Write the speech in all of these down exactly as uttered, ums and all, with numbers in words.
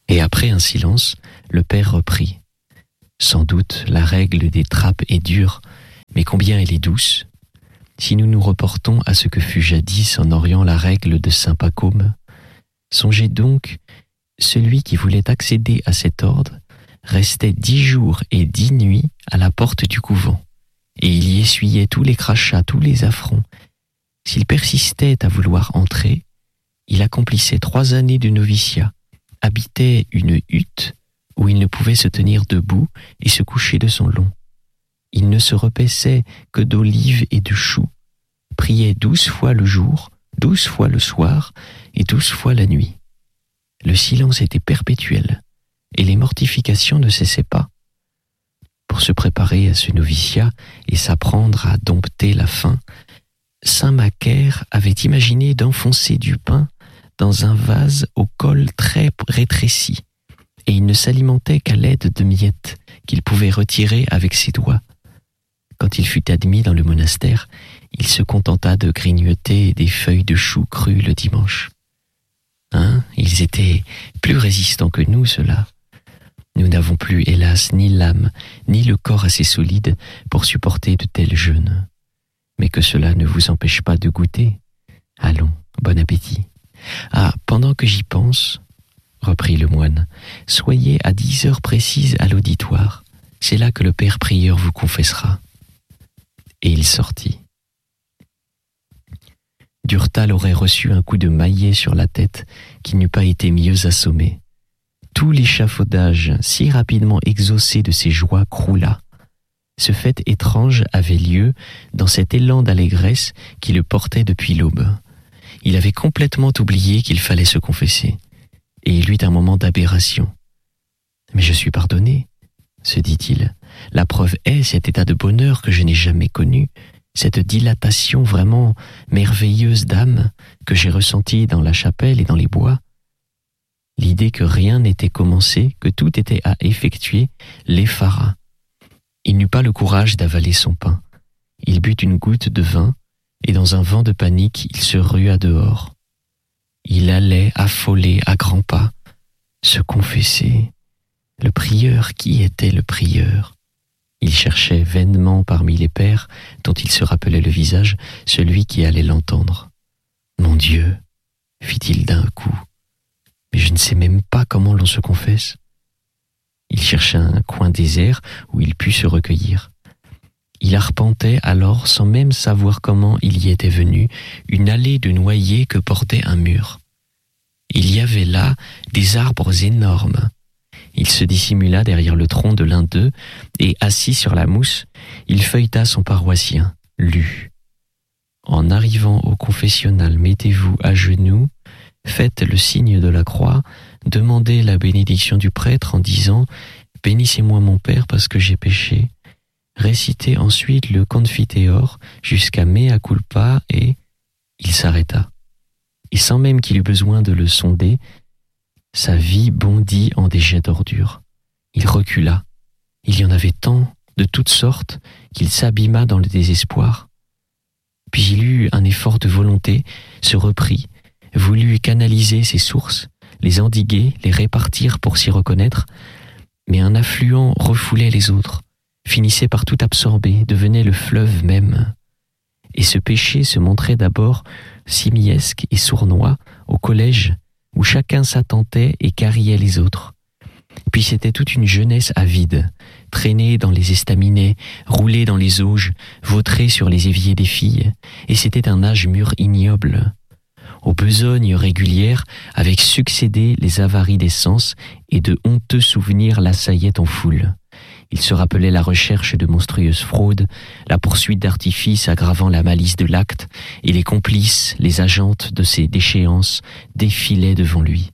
Et après un silence, le père reprit. Sans doute, la règle des trappes est dure, mais combien elle est douce. Si nous nous reportons à ce que fut jadis en Orient la règle de saint Pacôme, songez donc, celui qui voulait accéder à cet ordre restait dix jours et dix nuits à la porte du couvent, et il y essuyait tous les crachats, tous les affronts. S'il persistait à vouloir entrer, il accomplissait trois années de noviciat, habitait une hutte où il ne pouvait se tenir debout et se coucher de son long. Il ne se repaissait que d'olives et de choux, priait douze fois le jour, douze fois le soir et douze fois la nuit. Le silence était perpétuel et les mortifications ne cessaient pas. Pour se préparer à ce noviciat et s'apprendre à dompter la faim, saint Macaire avait imaginé d'enfoncer du pain dans un vase au col très rétréci, et il ne s'alimentait qu'à l'aide de miettes qu'il pouvait retirer avec ses doigts. Quand il fut admis dans le monastère, il se contenta de grignoter des feuilles de chou crues le dimanche. Hein, ils étaient plus résistants que nous, ceux-là. Nous n'avons plus, hélas, ni l'âme, ni le corps assez solide pour supporter de tels jeûnes. Mais que cela ne vous empêche pas de goûter. Allons, bon appétit. Ah, pendant que j'y pense, reprit le moine, soyez à dix heures précises à l'auditoire. C'est là que le père prieur vous confessera. Et il sortit. Durtal aurait reçu un coup de maillet sur la tête qui n'eût pas été mieux assommé. Tout l'échafaudage si rapidement exaucé de ses joies croula. Ce fait étrange avait lieu dans cet élan d'allégresse qui le portait depuis l'aube. Il avait complètement oublié qu'il fallait se confesser, et il eut un moment d'aberration. « Mais je suis pardonné », se dit-il. « La preuve est cet état de bonheur que je n'ai jamais connu, cette dilatation vraiment merveilleuse d'âme que j'ai ressentie dans la chapelle et dans les bois. L'idée que rien n'était commencé, que tout était à effectuer, l'effara. Il n'eut pas le courage d'avaler son pain. Il but une goutte de vin, et dans un vent de panique, il se rua dehors. Il allait, affolé, à grands pas, se confesser. Le prieur, qui était le prieur? Il cherchait vainement parmi les pères, dont il se rappelait le visage, celui qui allait l'entendre. « Mon Dieu !» fit-il d'un coup. « Mais je ne sais même pas comment l'on se confesse. » Il chercha un coin désert où il put se recueillir. Il arpentait alors, sans même savoir comment il y était venu, une allée de noyers que portait un mur. Il y avait là des arbres énormes. Il se dissimula derrière le tronc de l'un d'eux et, assis sur la mousse, il feuilleta son paroissien, lut. En arrivant au confessionnal, mettez-vous à genoux, faites le signe de la croix, demandez la bénédiction du prêtre en disant « Bénissez-moi mon Père parce que j'ai péché ». Récitez ensuite le Confiteor jusqu'à Mea culpa et il s'arrêta. Et sans même qu'il eût besoin de le sonder, sa vie bondit en des jets d'ordures. Il recula. Il y en avait tant, de toutes sortes, qu'il s'abîma dans le désespoir. Puis il eut un effort de volonté, se reprit, voulut canaliser ses sources, les endiguer, les répartir pour s'y reconnaître, mais un affluent refoulait les autres, finissait par tout absorber, devenait le fleuve même. Et ce péché se montrait d'abord simiesque et sournois au collège, où chacun s'attentait et carriait les autres. Puis c'était toute une jeunesse avide, traînée dans les estaminets, roulée dans les auges, vautrée sur les éviers des filles, et c'était un âge mûr ignoble. Aux besognes régulières avaient succédé les avaries des sens, et de honteux souvenirs l'assaillaient en foule. Il se rappelait la recherche de monstrueuses fraudes, la poursuite d'artifices aggravant la malice de l'acte, et les complices, les agentes de ces déchéances défilaient devant lui.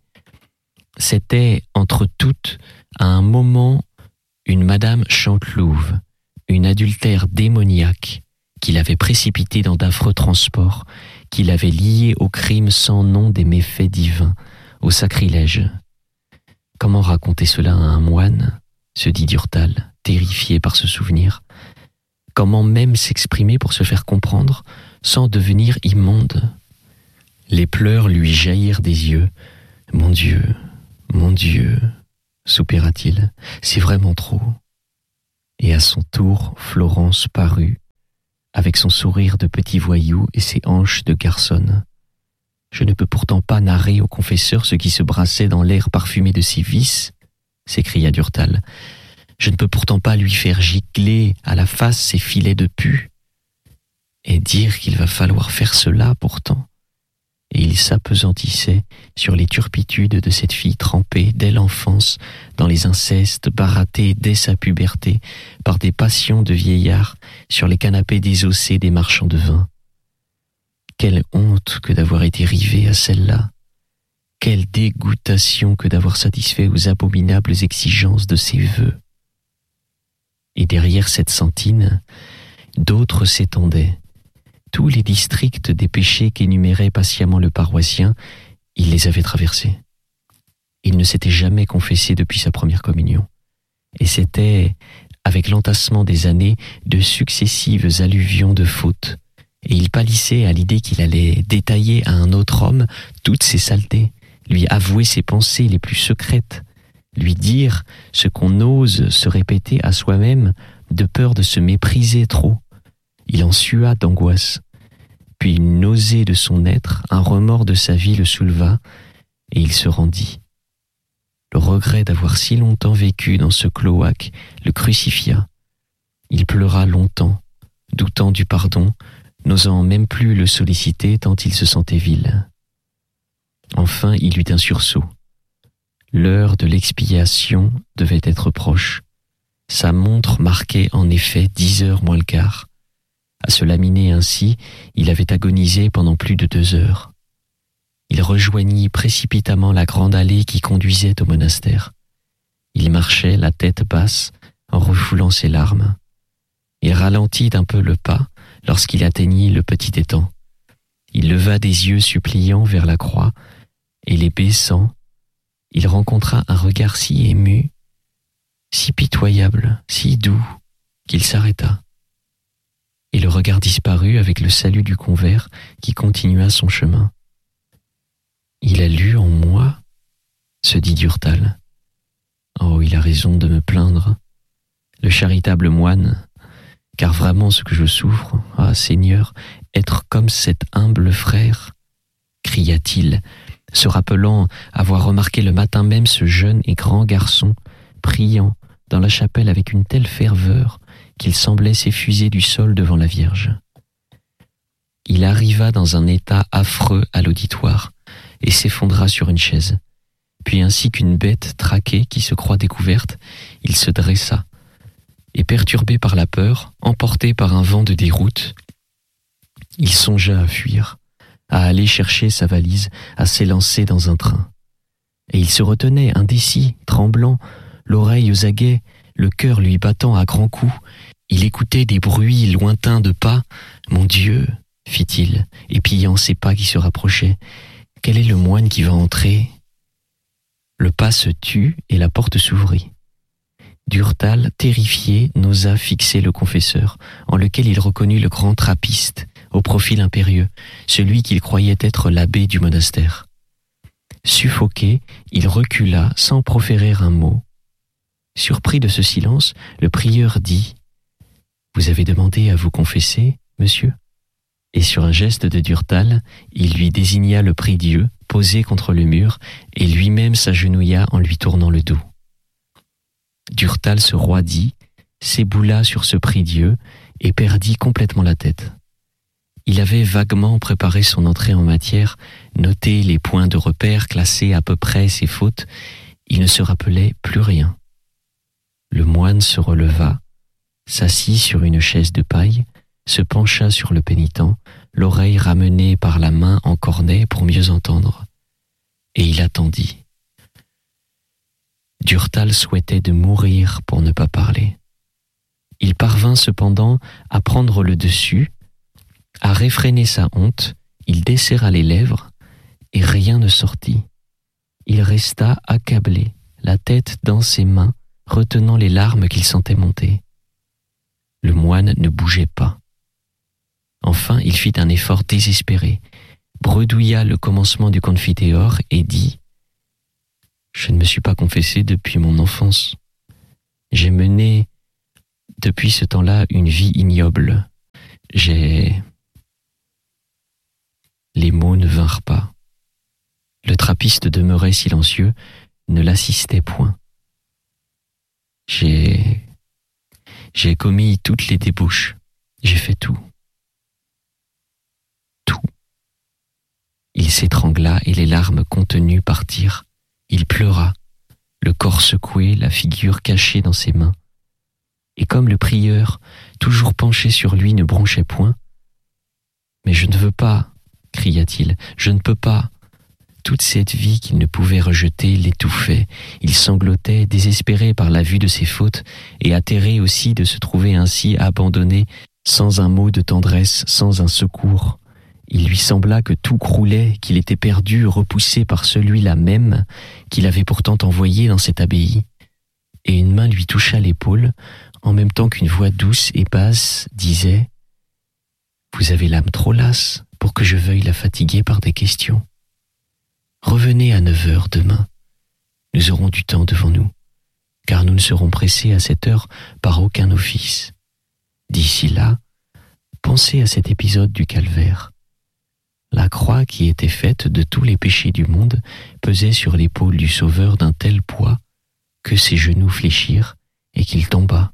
C'était, entre toutes, à un moment, une madame Chantelouve, une adultère démoniaque, qui l'avait précipité dans d'affreux transports, qui l'avait lié au crime sans nom des méfaits divins, au sacrilège. Comment raconter cela à un moine ? Se dit Durtal, terrifié par ce souvenir. Comment même s'exprimer pour se faire comprendre sans devenir immonde? Les pleurs lui jaillirent des yeux. Mon Dieu, Mon Dieu, soupira-t-il, c'est vraiment trop. Et à son tour, Florence parut, avec son sourire de petit voyou et ses hanches de garçonne. Je ne peux pourtant pas narrer au confesseur ce qui se brassait dans l'air parfumé de ses vices, s'écria Durtal. Je ne peux pourtant pas lui faire gicler à la face ses filets de pu, et dire qu'il va falloir faire cela pourtant. Et il s'apesantissait sur les turpitudes de cette fille trempée dès l'enfance dans les incestes, barattée dès sa puberté par des passions de vieillard sur les canapés désossés des marchands de vin. Quelle honte que d'avoir été rivé à celle-là. Quelle dégoûtation que d'avoir satisfait aux abominables exigences de ses vœux. Et derrière cette sentine, d'autres s'étendaient. Tous les districts des péchés qu'énumérait patiemment le paroissien, il les avait traversés. Il ne s'était jamais confessé depuis sa première communion. Et c'était, avec l'entassement des années, de successives alluvions de fautes. Et il pâlissait à l'idée qu'il allait détailler à un autre homme toutes ses saletés, lui avouer ses pensées les plus secrètes, lui dire ce qu'on ose se répéter à soi-même de peur de se mépriser trop. Il en sua d'angoisse. Puis une nausée de son être, un remords de sa vie le souleva, et il se rendit. Le regret d'avoir si longtemps vécu dans ce cloaque le crucifia. Il pleura longtemps, doutant du pardon, n'osant même plus le solliciter tant il se sentait vil. Enfin, il eut un sursaut. L'heure de l'expiation devait être proche. Sa montre marquait en effet dix heures moins le quart. À se laminer ainsi, il avait agonisé pendant plus de deux heures. Il rejoignit précipitamment la grande allée qui conduisait au monastère. Il marchait la tête basse en refoulant ses larmes. Il ralentit un peu le pas lorsqu'il atteignit le petit étang. Il leva des yeux suppliants vers la croix et les baissant, il rencontra un regard si ému, si pitoyable, si doux, qu'il s'arrêta. Et le regard disparut avec le salut du convers qui continua son chemin. « Il a lu en moi ?» se dit Durtal. « Oh, il a raison de me plaindre. Le charitable moine, car vraiment ce que je souffre, ah Seigneur, être comme cet humble frère !» cria-t-il, se rappelant avoir remarqué le matin même ce jeune et grand garçon priant dans la chapelle avec une telle ferveur qu'il semblait s'effuser du sol devant la Vierge. Il arriva dans un état affreux à l'auditoire et s'effondra sur une chaise. Puis ainsi qu'une bête traquée qui se croit découverte, il se dressa, et perturbé par la peur, emporté par un vent de déroute, il songea à fuir, à aller chercher sa valise, à s'élancer dans un train. Et il se retenait, indécis, tremblant, l'oreille aux aguets, le cœur lui battant à grands coups. Il écoutait des bruits lointains de pas. « Mon Dieu !» fit-il, épiant ses pas qui se rapprochaient. « Quel est le moine qui va entrer ?» Le pas se tut et la porte s'ouvrit. Durtal, terrifié, n'osa fixer le confesseur, en lequel il reconnut le grand trappiste, au profil impérieux, celui qu'il croyait être l'abbé du monastère. Suffoqué, il recula sans proférer un mot. Surpris de ce silence, le prieur dit « Vous avez demandé à vous confesser, monsieur ?» Et sur un geste de Durtal, il lui désigna le prie-dieu posé contre le mur et lui-même s'agenouilla en lui tournant le dos. Durtal se roidit, s'éboula sur ce prie-dieu et perdit complètement la tête. Il avait vaguement préparé son entrée en matière, noté les points de repère, classé à peu près ses fautes. Il ne se rappelait plus rien. Le moine se releva, s'assit sur une chaise de paille, se pencha sur le pénitent, l'oreille ramenée par la main en cornet pour mieux entendre. Et il attendit. Durtal souhaitait de mourir pour ne pas parler. Il parvint cependant à prendre le dessus, à réfréner sa honte, il desserra les lèvres, et rien ne sortit. Il resta accablé, la tête dans ses mains, retenant les larmes qu'il sentait monter. Le moine ne bougeait pas. Enfin, il fit un effort désespéré, bredouilla le commencement du confiteor et dit « Je ne me suis pas confessé depuis mon enfance. J'ai mené, depuis ce temps-là, une vie ignoble. J'ai... Les mots ne vinrent pas. Le trappiste demeurait silencieux, ne l'assistait point. J'ai... J'ai commis toutes les débauches. J'ai fait tout. Tout. Il s'étrangla et les larmes contenues partirent. Il pleura, le corps secoué, la figure cachée dans ses mains. Et comme le prieur, toujours penché sur lui, ne bronchait point, « Mais je ne veux pas, cria-t-il, je ne peux pas. » Toute cette vie qu'il ne pouvait rejeter l'étouffait. Il sanglotait, désespéré par la vue de ses fautes, et atterré aussi de se trouver ainsi abandonné, sans un mot de tendresse, sans un secours. Il lui sembla que tout croulait, qu'il était perdu, repoussé par celui-là même qu'il avait pourtant envoyé dans cette abbaye. Et une main lui toucha l'épaule, en même temps qu'une voix douce et basse disait « Vous avez l'âme trop lasse pour que je veuille la fatiguer par des questions. Revenez à neuf heures demain. Nous aurons du temps devant nous, car nous ne serons pressés à cette heure par aucun office. D'ici là, pensez à cet épisode du calvaire. La croix qui était faite de tous les péchés du monde pesait sur l'épaule du Sauveur d'un tel poids que ses genoux fléchirent et qu'il tomba.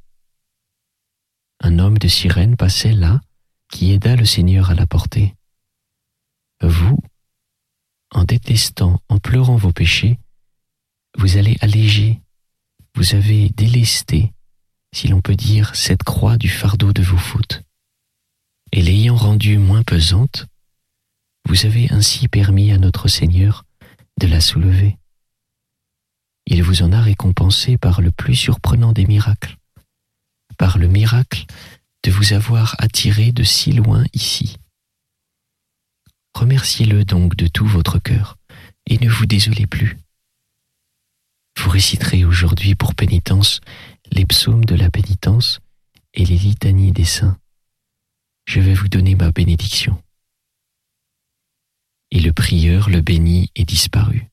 Un homme de Cyrène passait là, qui aida le Seigneur à la porter. Vous, en détestant, en pleurant vos péchés, vous allez alléger, vous avez délesté, si l'on peut dire, cette croix du fardeau de vos fautes. Et l'ayant rendue moins pesante, vous avez ainsi permis à notre Seigneur de la soulever. Il vous en a récompensé par le plus surprenant des miracles, par le miracle de vous avoir attiré de si loin ici. Remerciez-le donc de tout votre cœur et ne vous désolez plus. Vous réciterez aujourd'hui pour pénitence les psaumes de la pénitence et les litanies des saints. Je vais vous donner ma bénédiction. Et le prieur le bénit et disparut.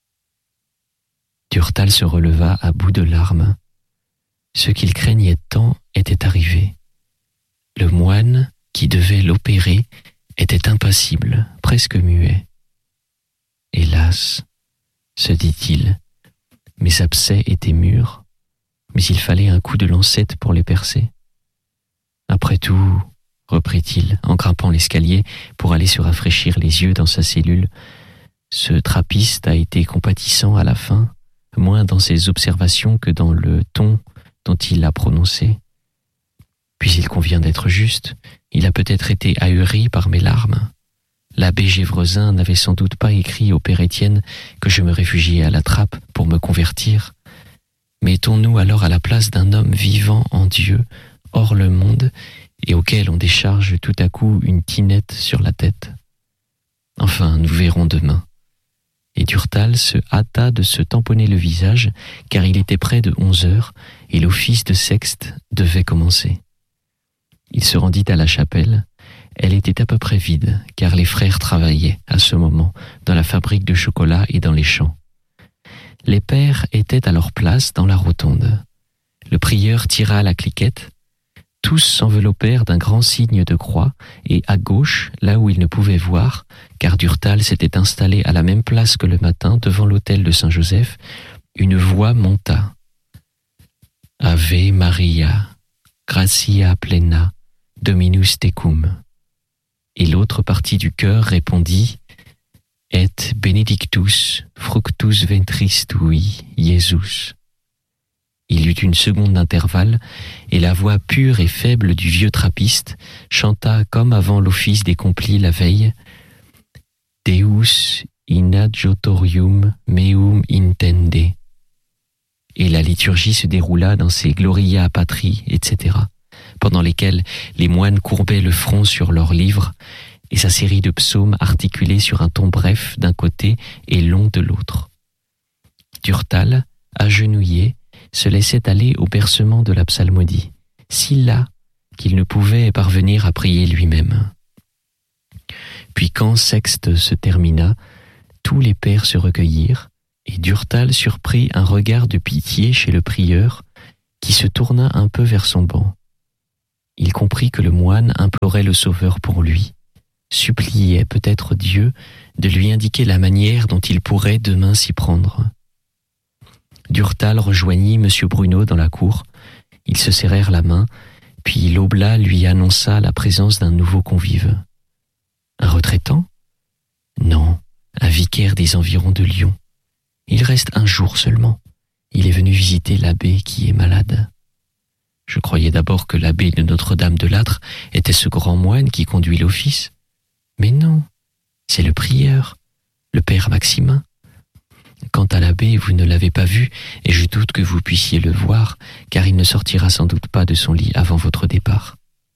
Durtal se releva à bout de larmes. Ce qu'il craignait tant était arrivé. Le moine qui devait l'opérer était impassible, presque muet. Hélas, se dit-il, mes abcès étaient mûrs, mais il fallait un coup de lancette pour les percer. Après tout, reprit-il en grimpant l'escalier pour aller se rafraîchir les yeux dans sa cellule, ce trappiste a été compatissant à la fin, moins dans ses observations que dans le ton dont il l'a prononcé. Puis il convient d'être juste, il a peut-être été ahuri par mes larmes. L'abbé Gévresin n'avait sans doute pas écrit au père Étienne que je me réfugiais à la Trappe pour me convertir. Mettons-nous alors à la place d'un homme vivant en Dieu, hors le monde, et auquel on décharge tout à coup une tinette sur la tête. Enfin, nous verrons demain. Et Durtal se hâta de se tamponner le visage, car il était près de onze heures, et l'office de sexte devait commencer. Il se rendit à la chapelle. Elle était à peu près vide, car les frères travaillaient, à ce moment, dans la fabrique de chocolat et dans les champs. Les pères étaient à leur place dans la rotonde. Le prieur tira la cliquette. Tous s'enveloppèrent d'un grand signe de croix, et à gauche, là où ils ne pouvaient voir, car Durtal s'était installé à la même place que le matin devant l'autel de Saint-Joseph, une voix monta. « Ave Maria, gratia plena, Dominus tecum » et l'autre partie du chœur répondit « Et benedictus fructus ventris tui, Iesus ». Il y eut une seconde d'intervalle, et la voix pure et faible du vieux trappiste chanta comme avant l'office des complis la veille « Deus in adjutorium meum intende ». Et la liturgie se déroula dans ces Gloria Patri, et cetera, pendant lesquels les moines courbaient le front sur leurs livres, et sa série de psaumes articulés sur un ton bref d'un côté et long de l'autre. Durtal, agenouillé, se laissait aller au bercement de la psalmodie, si las qu'il ne pouvait parvenir à prier lui-même. Puis quand Sexte se termina, tous les pères se recueillirent, Et Durtal surprit un regard de pitié chez le prieur, qui se tourna un peu vers son banc. Il comprit que le moine implorait le Sauveur pour lui, suppliait peut-être Dieu de lui indiquer la manière dont il pourrait demain s'y prendre. Durtal rejoignit M. Bruno dans la cour. Ils se serrèrent la main, puis l'oblat lui annonça la présence d'un nouveau convive. Un retraitant ? Non, un vicaire des environs de Lyon. Il reste un jour seulement. Il est venu visiter l'abbé qui est malade. Je croyais d'abord que l'abbé de Notre-Dame de Lattre était ce grand moine qui conduit l'office. Mais non, c'est le prieur, le père Maximin. Quant à l'abbé, vous ne l'avez pas vu, et je doute que vous puissiez le voir, car il ne sortira sans doute pas de son lit avant votre départ.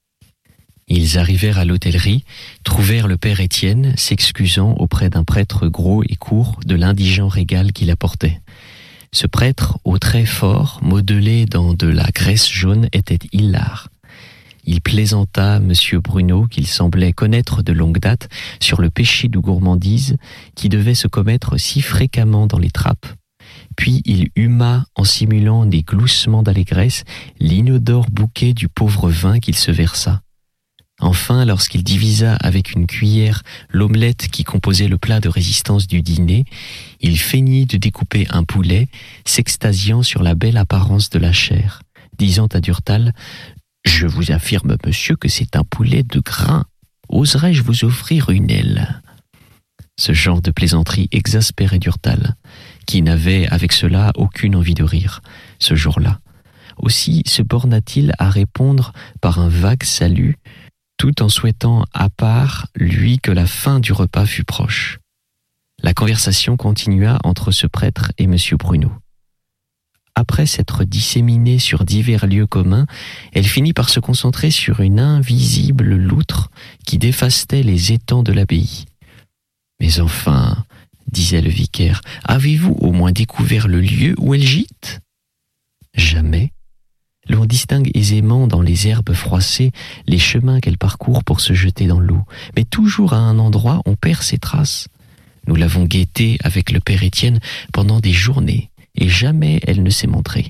Ils arrivèrent à l'hôtellerie, trouvèrent le père Étienne s'excusant auprès d'un prêtre gros et court de l'indigent régal qu'il apportait. Ce prêtre, aux traits forts, modelés dans de la graisse jaune, était hilar. Il plaisanta M. Bruno, qu'il semblait connaître de longue date, sur le péché de gourmandise qui devait se commettre si fréquemment dans les trappes. Puis il huma, en simulant des gloussements d'allégresse, l'inodore bouquet du pauvre vin qu'il se versa. Enfin, lorsqu'il divisa avec une cuillère l'omelette qui composait le plat de résistance du dîner, il feignit de découper un poulet, s'extasiant sur la belle apparence de la chair, disant à Durtal « Je vous affirme, monsieur, que c'est un poulet de grain. Oserais-je vous offrir une aile ?» Ce genre de plaisanterie exaspérait Durtal, qui n'avait avec cela aucune envie de rire, ce jour-là. Aussi se borna-t-il à répondre par un vague salut, tout en souhaitant à part, lui, que la fin du repas fût proche. La conversation continua entre ce prêtre et M. Bruno. Après s'être disséminée sur divers lieux communs, elle finit par se concentrer sur une invisible loutre qui dévastait les étangs de l'abbaye. « Mais enfin, disait le vicaire, avez-vous au moins découvert le lieu où elle gîte ? » Jamais. L'on distingue aisément dans les herbes froissées les chemins qu'elle parcourt pour se jeter dans l'eau, mais toujours à un endroit on perd ses traces. Nous l'avons guettée avec le père Étienne pendant des journées, et jamais elle ne s'est montrée.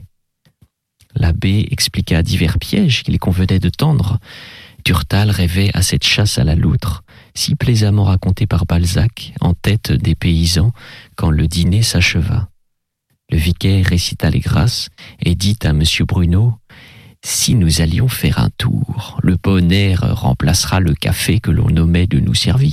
L'abbé expliqua divers pièges qu'il convenait de tendre. Durtal rêvait à cette chasse à la loutre, si plaisamment racontée par Balzac, en tête des paysans, quand le dîner s'acheva. Le vicaire récita les grâces et dit à M. Bruno « Si nous allions faire un tour, le bon air remplacera le café que l'on omet de nous servir. »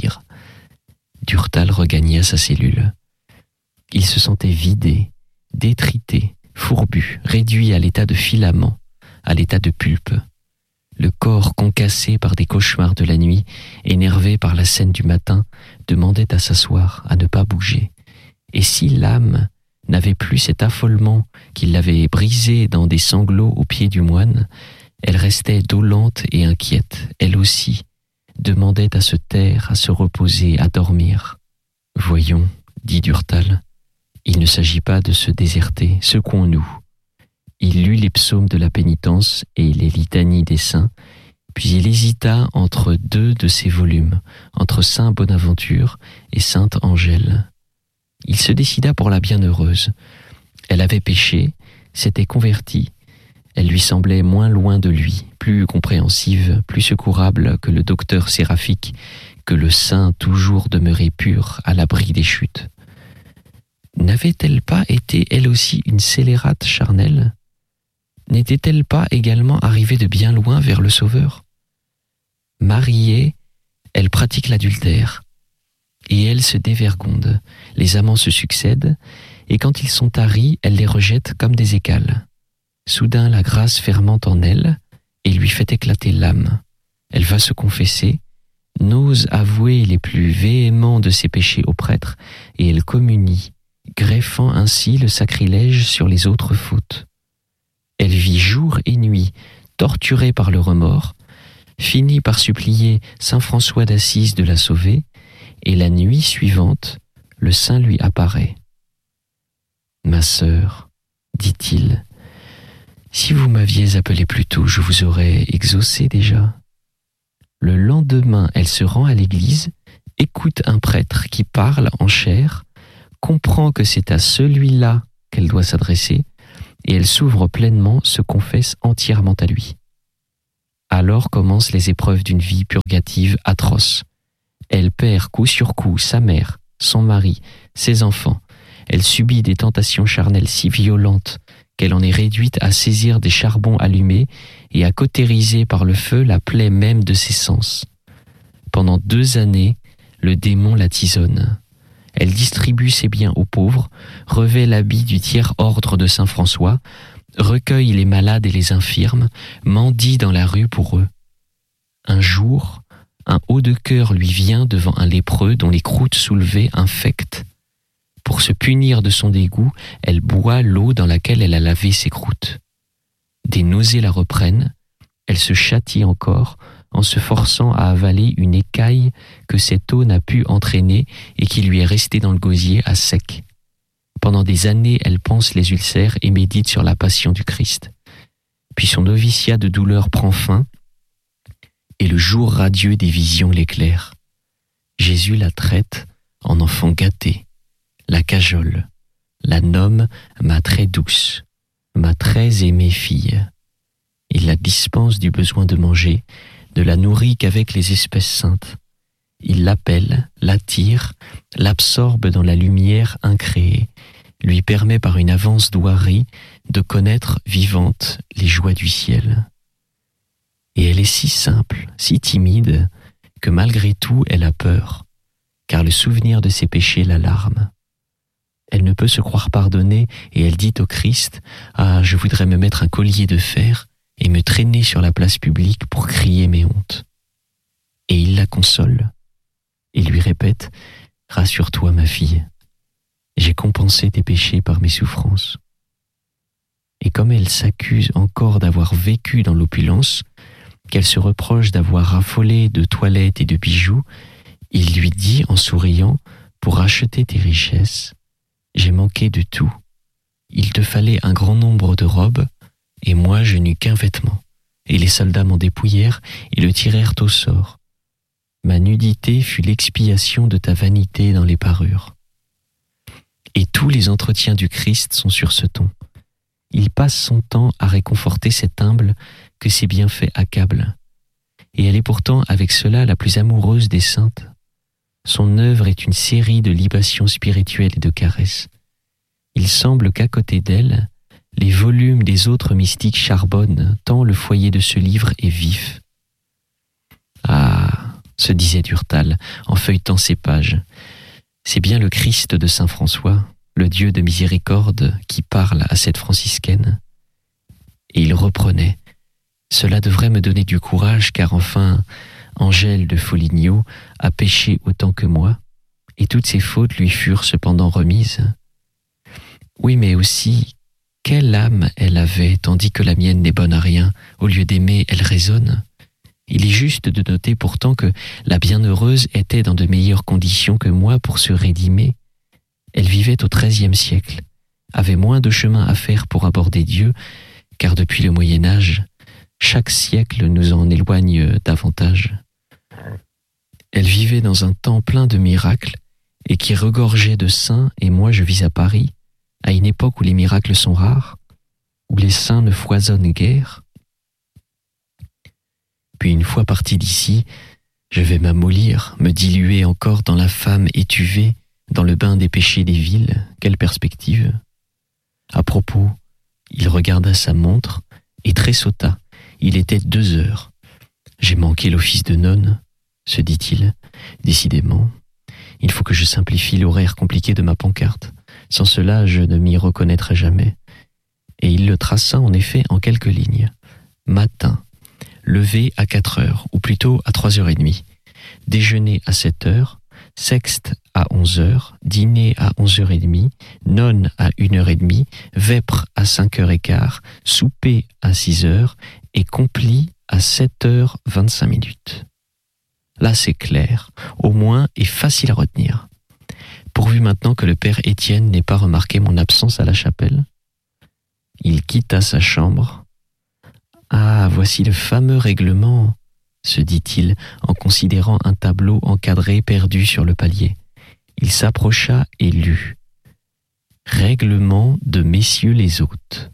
Durtal regagna sa cellule. Il se sentait vidé, détrité, fourbu, réduit à l'état de filament, à l'état de pulpe. Le corps concassé par des cauchemars de la nuit, énervé par la scène du matin, demandait à s'asseoir, à ne pas bouger. Et si l'âme n'avait plus cet affolement qui l'avait brisée dans des sanglots au pied du moine, elle restait dolente et inquiète, elle aussi, demandait à se taire, à se reposer, à dormir. « Voyons, dit Durtal, il ne s'agit pas de se déserter, secouons-nous. » Il lut les psaumes de la pénitence et les litanies des saints, puis il hésita entre deux de ces volumes, entre Saint Bonaventure et Sainte Angèle. Il se décida pour la bienheureuse. Elle avait péché, s'était convertie. Elle lui semblait moins loin de lui, plus compréhensive, plus secourable que le docteur séraphique, que le saint toujours demeuré pur à l'abri des chutes. N'avait-elle pas été elle aussi une scélérate charnelle ? N'était-elle pas également arrivée de bien loin vers le Sauveur ? Mariée, elle pratique l'adultère. Et elle se dévergonde. Les amants se succèdent, et quand ils sont taris, elle les rejette comme des écales. Soudain, la grâce fermente en elle et lui fait éclater l'âme. Elle va se confesser, n'ose avouer les plus véhéments de ses péchés au prêtre, et elle communie, greffant ainsi le sacrilège sur les autres fautes. Elle vit jour et nuit, torturée par le remords, finit par supplier saint François d'Assise de la sauver, et la nuit suivante, le saint lui apparaît. « Ma sœur, dit-il, si vous m'aviez appelé plus tôt, je vous aurais exaucé déjà. » Le lendemain, elle se rend à l'église, écoute un prêtre qui parle en chair, comprend que c'est à celui-là qu'elle doit s'adresser, et elle s'ouvre pleinement, se confesse entièrement à lui. Alors commencent les épreuves d'une vie purgative atroce. Elle perd coup sur coup sa mère, son mari, ses enfants. Elle subit des tentations charnelles si violentes qu'elle en est réduite à saisir des charbons allumés et à cautériser par le feu la plaie même de ses sens. Pendant deux années, le démon la tisonne. Elle distribue ses biens aux pauvres, revêt l'habit du tiers-ordre de Saint François, recueille les malades et les infirmes, mendie dans la rue pour eux. Un jour, un haut de cœur lui vient devant un lépreux dont les croûtes soulevées infectent. Pour se punir de son dégoût, elle boit l'eau dans laquelle elle a lavé ses croûtes. Des nausées la reprennent, elle se châtie encore en se forçant à avaler une écaille que cette eau n'a pu entraîner et qui lui est restée dans le gosier à sec. Pendant des années, elle pense les ulcères et médite sur la passion du Christ. Puis son noviciat de douleur prend fin et le jour radieux des visions l'éclaire. Jésus la traite en enfant gâté, la cajole, la nomme ma très douce, ma très aimée fille. Il la dispense du besoin de manger, ne la nourrit qu'avec les espèces saintes. Il l'appelle, l'attire, l'absorbe dans la lumière incréée, lui permet par une avance douarie de connaître vivante les joies du ciel. Et elle est si simple, si timide, que malgré tout elle a peur, car le souvenir de ses péchés l'alarme. Elle ne peut se croire pardonnée et elle dit au Christ « Ah, je voudrais me mettre un collier de fer et me traîner sur la place publique pour crier mes hontes. » Et il la console et lui répète « Rassure-toi, ma fille, j'ai compensé tes péchés par mes souffrances. » Et comme elle s'accuse encore d'avoir vécu dans l'opulence, qu'elle se reproche d'avoir raffolé de toilettes et de bijoux, il lui dit en souriant « Pour acheter tes richesses, j'ai manqué de tout. Il te fallait un grand nombre de robes, et moi je n'eus qu'un vêtement. Et les soldats m'en dépouillèrent et le tirèrent au sort. Ma nudité fut l'expiation de ta vanité dans les parures. » Et tous les entretiens du Christ sont sur ce ton. Il passe son temps à réconforter cet humble que ses bienfaits accablent. Et elle est pourtant avec cela la plus amoureuse des saintes. Son œuvre est une série de libations spirituelles et de caresses. Il semble qu'à côté d'elle, les volumes des autres mystiques charbonnent, tant le foyer de ce livre est vif. Ah, se disait Durtal, en feuilletant ces pages, c'est bien le Christ de Saint François, le Dieu de miséricorde, qui parle à cette franciscaine. Et il reprenait, cela devrait me donner du courage, car enfin, Angèle de Foligno a péché autant que moi, et toutes ses fautes lui furent cependant remises. Oui, mais aussi, quelle âme elle avait, tandis que la mienne n'est bonne à rien. Au lieu d'aimer, elle raisonne. Il est juste de noter pourtant que la bienheureuse était dans de meilleures conditions que moi pour se rédimer. Elle vivait au treizième siècle, avait moins de chemin à faire pour aborder Dieu, car depuis le Moyen-Âge, chaque siècle nous en éloigne davantage. Elle vivait dans un temps plein de miracles et qui regorgeait de saints, et moi je vis à Paris, à une époque où les miracles sont rares, où les saints ne foisonnent guère. Puis une fois parti d'ici, je vais m'amollir, me diluer encore dans la femme étuvée, dans le bain des péchés des villes. Quelle perspective! À propos, il regarda sa montre et tressauta. Il était deux heures. J'ai manqué l'office de nonne, se dit-il. Décidément, il faut que je simplifie l'horaire compliqué de ma pancarte. Sans cela, je ne m'y reconnaîtrai jamais. Et il le traça en effet en quelques lignes. Matin, lever à quatre heures, ou plutôt à trois heures et demie. Déjeuner à sept heures, sexte à onze heures, dîner à onze heures et demie, nonne à une heure et demie, vêpres à cinq heures et quart, souper à six heures et complis à sept heures vingt-cinq minutes. Là, c'est clair, au moins, et facile à retenir. Pourvu maintenant que le père Étienne n'ait pas remarqué mon absence à la chapelle. Il quitta sa chambre. Ah, voici le fameux règlement, se dit-il en considérant un tableau encadré perdu sur le palier. Il s'approcha et lut. Règlement de messieurs les hôtes.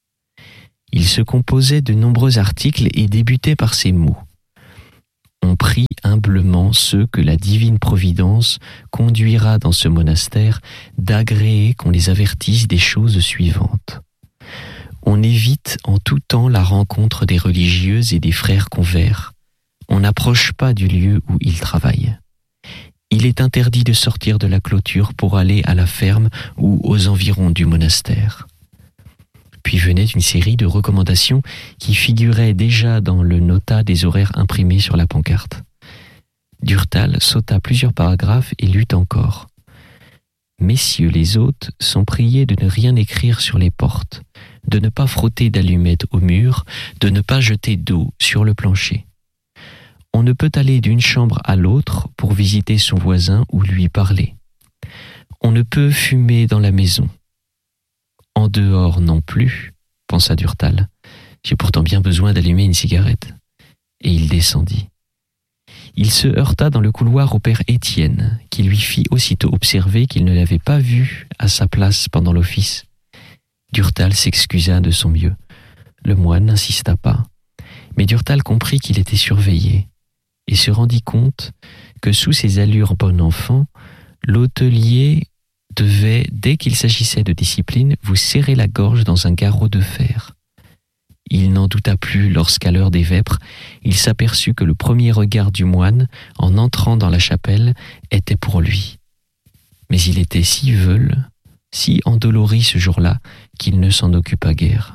Il se composait de nombreux articles et débutait par ces mots. On prie humblement ceux que la divine providence conduira dans ce monastère d'agréer qu'on les avertisse des choses suivantes. On évite en tout temps la rencontre des religieuses et des frères convers. On n'approche pas du lieu où ils travaillent. Il est interdit de sortir de la clôture pour aller à la ferme ou aux environs du monastère. Puis venait une série de recommandations qui figuraient déjà dans le nota des horaires imprimés sur la pancarte. Durtal sauta plusieurs paragraphes et lut encore. Messieurs les hôtes sont priés de ne rien écrire sur les portes, de ne pas frotter d'allumettes au mur, de ne pas jeter d'eau sur le plancher. On ne peut aller d'une chambre à l'autre pour visiter son voisin ou lui parler. On ne peut fumer dans la maison. En dehors non plus, pensa Durtal. J'ai pourtant bien besoin d'allumer une cigarette. Et il descendit. Il se heurta dans le couloir au père Étienne, qui lui fit aussitôt observer qu'il ne l'avait pas vu à sa place pendant l'office. Durtal s'excusa de son mieux. Le moine n'insista pas. Mais Durtal comprit qu'il était surveillé et se rendit compte que sous ses allures bon enfant, l'hôtelier devait, dès qu'il s'agissait de discipline, vous serrer la gorge dans un garrot de fer. Il n'en douta plus lorsqu'à l'heure des vêpres, il s'aperçut que le premier regard du moine, en entrant dans la chapelle, était pour lui. Mais il était si veule, si endolori ce jour-là, qu'il ne s'en occupa guère.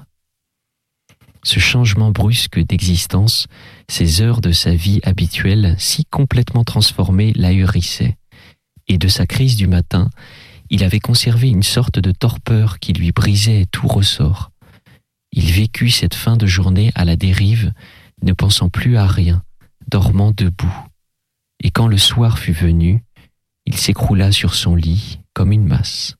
Ce changement brusque d'existence, ces heures de sa vie habituelle si complètement transformées l'ahurissaient. Et de sa crise du matin, il avait conservé une sorte de torpeur qui lui brisait tout ressort. Il vécut cette fin de journée à la dérive, ne pensant plus à rien, dormant debout. Et quand le soir fut venu, il s'écroula sur son lit comme une masse.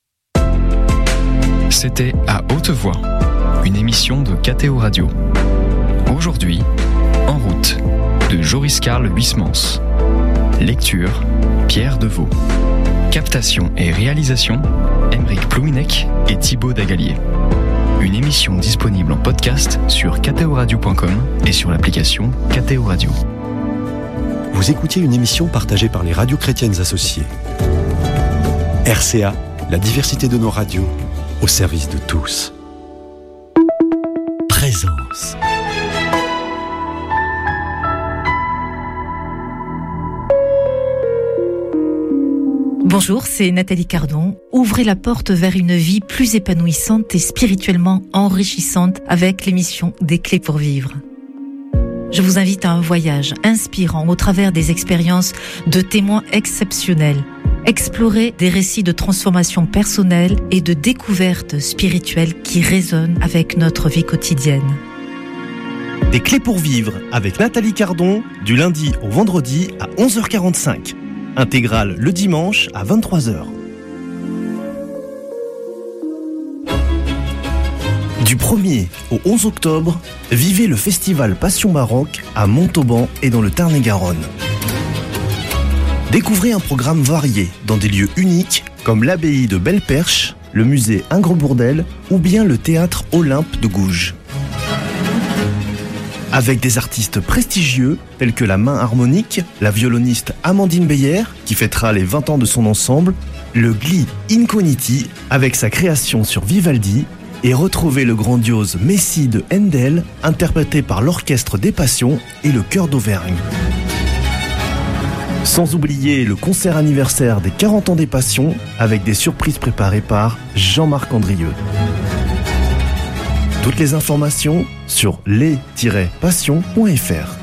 C'était À Haute Voix, une émission de K T O Radio. Aujourd'hui, En route, de Joris Karl Huysmans. Lecture, Pierre Deveau. Captation et réalisation, Aymeric Plouinec et Thibaut Dagalier. Une émission disponible en podcast sur k t o radio point com et sur l'application K T O Radio. Vous écoutiez une émission partagée par les radios chrétiennes associées. R C A, la diversité de nos radios, au service de tous. Présence. Bonjour, c'est Nathalie Cardon. Ouvrez la porte vers une vie plus épanouissante et spirituellement enrichissante avec l'émission Des Clés pour Vivre. Je vous invite à un voyage inspirant au travers des expériences de témoins exceptionnels. Explorer des récits de transformation personnelle et de découverte spirituelle qui résonnent avec notre vie quotidienne. Des Clés pour Vivre avec Nathalie Cardon, du lundi au vendredi à onze heures quarante-cinq. Intégrale le dimanche à vingt-trois heures. Du premier au onze octobre, vivez le festival Passion Baroque à Montauban et dans le Tarn-et-Garonne. Découvrez un programme varié dans des lieux uniques comme l'abbaye de Belle-Perche, le musée Ingres-Bourdelle ou bien le théâtre Olympe de Gouges. Avec des artistes prestigieux tels que la main harmonique, la violoniste Amandine Beyer qui fêtera les vingt ans de son ensemble, le Gli Incogniti avec sa création sur Vivaldi et retrouvez le grandiose Messie de Handel interprété par l'Orchestre des Passions et le Chœur d'Auvergne. Sans oublier le concert anniversaire des quarante ans des Passions avec des surprises préparées par Jean-Marc Andrieux. Toutes les informations sur les tiret passions point f r.